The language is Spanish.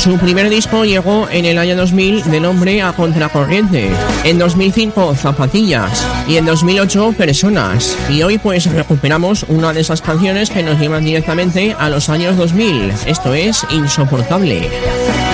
Su primer disco llegó en el año 2000 de nombre A Contracorriente. En 2005 Zapatillas y en 2008 Personas. Y hoy pues recuperamos una de esas canciones que nos llevan directamente a los años 2000. Esto es Insoportable.